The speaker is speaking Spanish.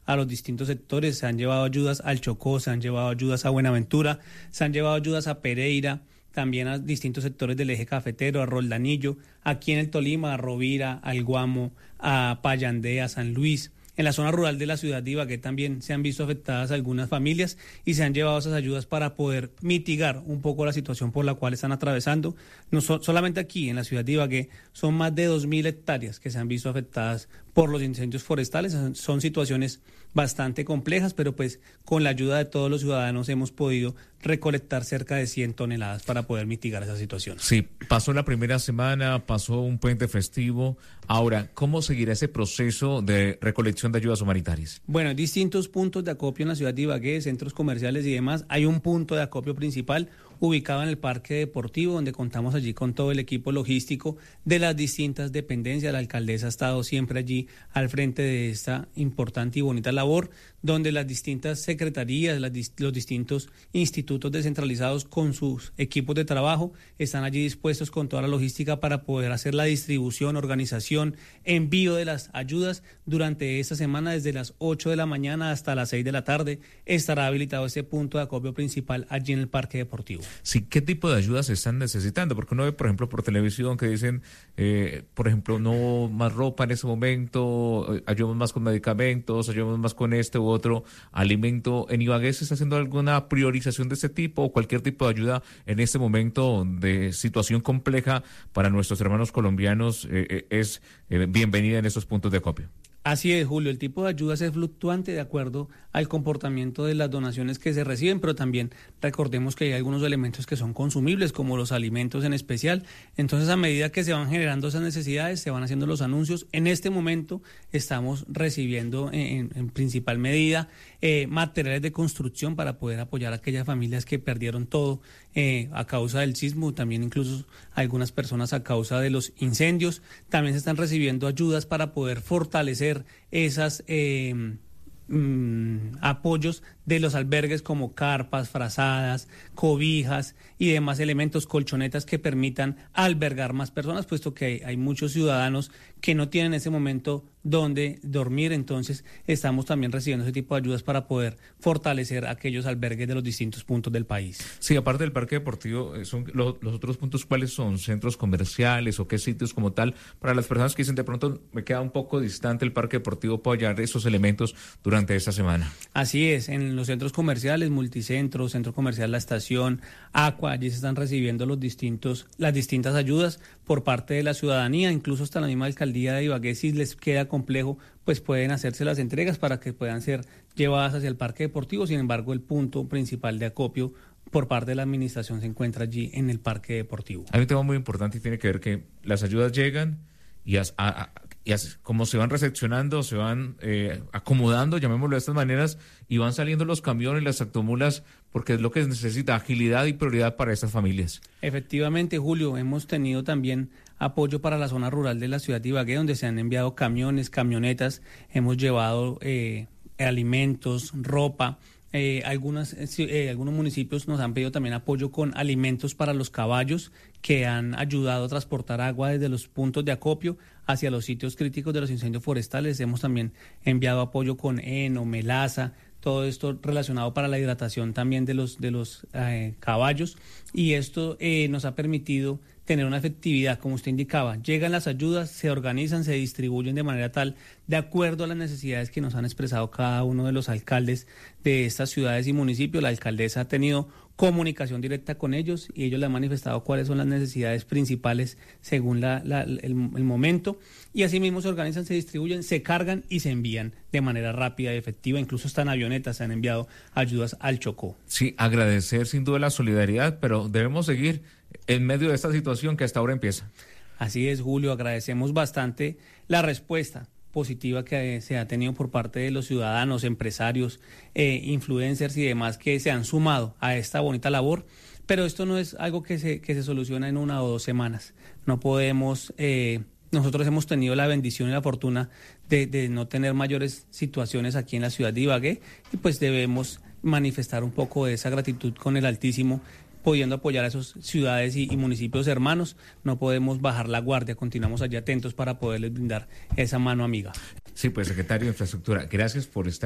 a los distintos sectores. Se han llevado ayudas al Chocó, se han llevado ayudas a Buenaventura, se han llevado ayudas a Pereira, también a distintos sectores del eje cafetero, a Roldanillo, aquí en el Tolima, a Rovira, al Guamo, a Payandé, a San Luis. En la zona rural de la ciudad de Ibagué también se han visto afectadas algunas familias y se han llevado esas ayudas para poder mitigar un poco la situación por la cual están atravesando. No solamente aquí en la ciudad de Ibagué son más de 2.000 hectáreas que se han visto afectadas por los incendios forestales. Son situaciones bastante complejas, pero pues con la ayuda de todos los ciudadanos hemos podido recolectar cerca de 100 toneladas para poder mitigar esa situación. Sí, pasó la primera semana, pasó un puente festivo. Ahora, ¿cómo seguirá ese proceso de recolección de ayudas humanitarias? Bueno, hay distintos puntos de acopio en la ciudad de Ibagué, centros comerciales y demás. Hay un punto de acopio principal ubicado en el Parque Deportivo, donde contamos allí con todo el equipo logístico de las distintas dependencias. La alcaldesa ha estado siempre allí al frente de esta importante y bonita labor, donde las distintas secretarías, los distintos institutos descentralizados con sus equipos de trabajo están allí dispuestos con toda la logística para poder hacer la distribución, organización, envío de las ayudas durante esta semana desde las 8 de la mañana hasta las 6 de la tarde. Estará habilitado este punto de acopio principal allí en el Parque Deportivo. Sí, ¿qué tipo de ayudas se están necesitando? Porque uno ve, por ejemplo, por televisión que dicen, por ejemplo, no más ropa en ese momento, ayudamos más con medicamentos, ayudamos más con este u otro alimento. ¿En Ibagué se está haciendo alguna priorización de este tipo o cualquier tipo de ayuda en este momento de situación compleja para nuestros hermanos colombianos es bienvenida en estos puntos de acopio? Así es, Julio, el tipo de ayudas es fluctuante de acuerdo al comportamiento de las donaciones que se reciben, pero también recordemos que hay algunos elementos que son consumibles, como los alimentos en especial. Entonces, a medida que se van generando esas necesidades, se van haciendo los anuncios. En este momento estamos recibiendo en principal medida materiales de construcción para poder apoyar a aquellas familias que perdieron todo a causa del sismo, también incluso algunas personas a causa de los incendios. También se están recibiendo ayudas para poder fortalecer esas apoyos de los albergues como carpas, frazadas, cobijas y demás elementos, colchonetas que permitan albergar más personas, puesto que hay muchos ciudadanos que no tienen en ese momento dónde dormir. Entonces estamos también recibiendo ese tipo de ayudas para poder fortalecer aquellos albergues de los distintos puntos del país. Sí, aparte del Parque Deportivo, son los otros puntos, ¿cuáles son? ¿Centros comerciales o qué sitios como tal? Para las personas que dicen, de pronto me queda un poco distante el Parque Deportivo, ¿puedo hallar esos elementos durante esta semana? Así es, en los centros comerciales, Multicentro, Centro Comercial La Estación, Aqua, allí se están recibiendo las distintas ayudas por parte de la ciudadanía, incluso hasta la misma alcaldía de Ibagué, si les queda complejo, pues pueden hacerse las entregas para que puedan ser llevadas hacia el Parque Deportivo. Sin embargo, el punto principal de acopio por parte de la administración se encuentra allí en el Parque Deportivo. Hay un tema muy importante y tiene que ver que las ayudas llegan y como se van recepcionando, se van acomodando, llamémoslo de estas maneras, y van saliendo los camiones, las tractomulas, porque es lo que necesita, agilidad y prioridad para estas familias. Efectivamente, Julio, hemos tenido también apoyo para la zona rural de la ciudad de Ibagué, donde se han enviado camiones, camionetas, hemos llevado alimentos, ropa. Algunos municipios nos han pedido también apoyo con alimentos para los caballos, que han ayudado a transportar agua desde los puntos de acopio hacia los sitios críticos de los incendios forestales. Hemos también enviado apoyo con heno, melaza, todo esto relacionado para la hidratación también de los caballos, y esto nos ha permitido tener una efectividad, como usted indicaba. Llegan las ayudas, se organizan, se distribuyen de manera tal, de acuerdo a las necesidades que nos han expresado cada uno de los alcaldes de estas ciudades y municipios. La alcaldesa ha tenido comunicación directa con ellos y ellos le han manifestado cuáles son las necesidades principales según el momento, y asimismo se organizan, se distribuyen, se cargan y se envían de manera rápida y efectiva. Incluso hasta en avionetas se han enviado ayudas al Chocó. Sí, agradecer sin duda la solidaridad, pero debemos seguir en medio de esta situación que hasta ahora empieza. Así es, Julio, agradecemos bastante la respuesta positiva que se ha tenido por parte de los ciudadanos, empresarios, influencers y demás que se han sumado a esta bonita labor, pero esto no es algo que se soluciona en 1 o 2 semanas. No podemos, nosotros hemos tenido la bendición y la fortuna de no tener mayores situaciones aquí en la ciudad de Ibagué, y pues debemos manifestar un poco de esa gratitud con el Altísimo, pudiendo apoyar a esas ciudades y municipios hermanos. No podemos bajar la guardia, continuamos allí atentos para poderles brindar esa mano amiga. Sí, pues secretario de Infraestructura, gracias por estar